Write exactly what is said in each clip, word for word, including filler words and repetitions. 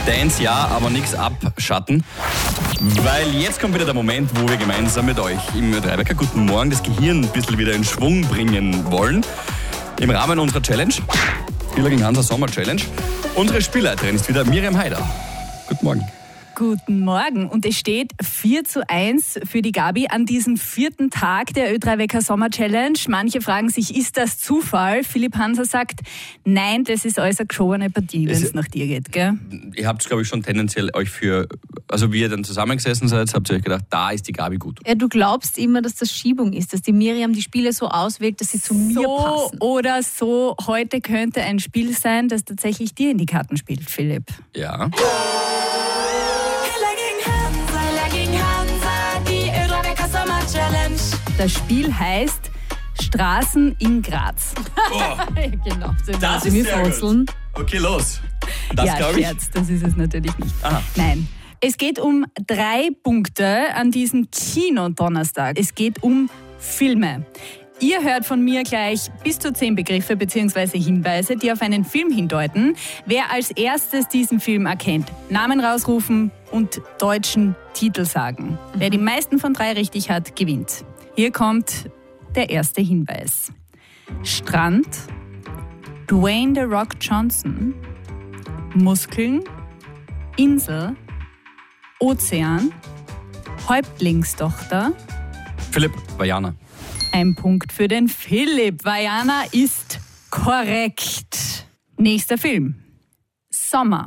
Dance ja, aber nichts abschatten. Weil jetzt kommt wieder der Moment, wo wir gemeinsam mit euch im Ö drei Wecker Guten Morgen das Gehirn ein bisschen wieder in Schwung bringen wollen. Im Rahmen unserer Challenge, Spieler gegen Hansa Sommer Challenge. Unsere Spielleiterin ist wieder Miriam Haider. Guten Morgen. Guten Morgen. Und es steht vier zu eins für die Gabi an diesem vierten Tag der Ö drei Wecker Sommer Challenge. Manche fragen sich, ist das Zufall? Philipp Hanser sagt, nein, das ist alles eine geschobene Partie, wenn es nach dir geht, gell? Ihr habt, glaube ich, schon tendenziell euch für, also wie ihr dann zusammengesessen seid, habt ihr euch gedacht, da ist die Gabi gut. Ja, du glaubst immer, dass das Schiebung ist, dass die Miriam die Spiele so auswählt, dass sie zu mir So passen. oder so, heute könnte ein Spiel sein, das tatsächlich dir in die Karten spielt, Philipp. Ja. Das Spiel heißt Straßen in Graz. Oh, Genau. So das wie ist sehr Fosseln. gut. Okay, los. Das ja, glaube ich. Scherz, das ist es natürlich nicht. Aha. Nein. Es geht um drei Punkte an diesem Kino-Donnerstag. Es geht um Filme. Ihr hört von mir gleich bis zu zehn Begriffe bzw. Hinweise, die auf einen Film hindeuten. Wer als erstes diesen Film erkennt, Namen rausrufen und deutschen Titel sagen. Mhm. Wer die meisten von drei richtig hat, gewinnt. Hier kommt der erste Hinweis. Strand, Dwayne The Rock Johnson, Muskeln, Insel, Ozean, Häuptlingstochter. Philipp, Vajana. Ein Punkt für den Philipp. Vajana ist korrekt. Nächster Film. Sommer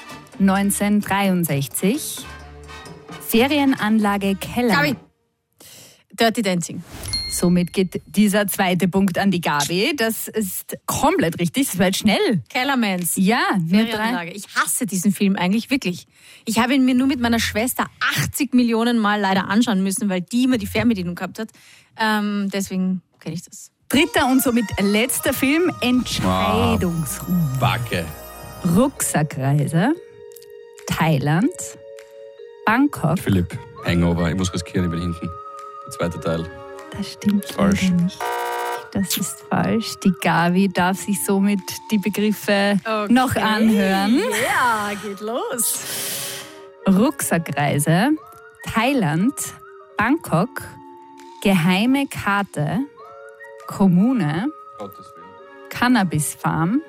neunzehnhundertdreiundsechzig. Ferienanlage Keller. Gabi. Dirty Dancing. Somit geht dieser zweite Punkt an die Gabi. Das ist komplett richtig. Das war jetzt schnell. Kellermans. Ja, nur drei. Ferienanlage. Ich hasse diesen Film eigentlich wirklich. Ich habe ihn mir nur mit meiner Schwester achtzig Millionen Mal leider anschauen müssen, weil die immer die Fernbedienung gehabt hat. Ähm, deswegen kenne ich das. Dritter und somit letzter Film. Entscheidungsruhe. Backe. Rucksackreise. Thailand. Bangkok. Philipp, Hangover. Ich muss riskieren, ich bin hinten. Der zweite Teil. Das stimmt Falsch. leider nicht. Das ist falsch. Die Gabi darf sich somit die Begriffe Okay. noch anhören. Ja, geht los. Rucksackreise, Thailand, Bangkok, geheime Karte, Kommune, Gottes Willen. Cannabis-Farm,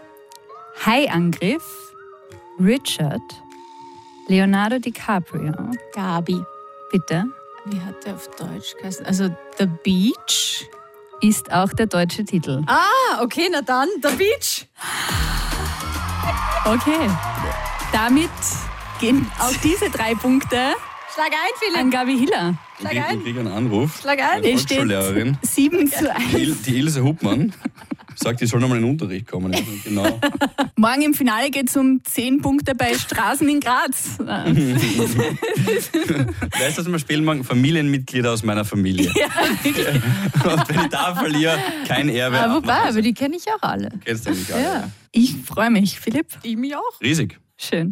Haiangriff, Richard, Leonardo DiCaprio. Gabi. Bitte. Wie hat der auf Deutsch geheißen? Also The Beach. Ist auch der deutsche Titel. Ah, okay, na dann, The Beach. Okay. Damit gehen auch diese drei Punkte Schlag ein, Philipp. an Gabi Hiller. Ich kriege krieg einen Anruf. Schlag ein. Meine Es steht Volksschullehrerin. sieben zu Die, eins. Il, die Ilse Huppmann sagt, die soll nochmal in den Unterricht kommen. Genau. Morgen im Finale geht es um zehn Punkte bei Straßen in Graz. Weißt du, was wir spielen morgen? Familienmitglieder aus meiner Familie. Ja, Und wenn ich da verliere, kein Erbe. Aber ab wobei, nach Hause. aber die kenne ich auch alle. Kennst du nicht alle? Ja. ich freue mich, Philipp. Ich mich auch. Riesig. Schön.